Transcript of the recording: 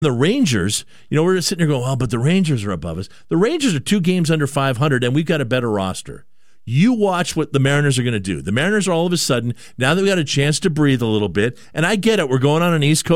The Rangers, we're sitting there going, well, but the Rangers are above us. The Rangers are 2 games under 500, and we've got a better roster. You watch what the Mariners are going to do. The Mariners are all of a sudden, now that we got a chance to breathe a little bit, and I get it, we're going on an East Coast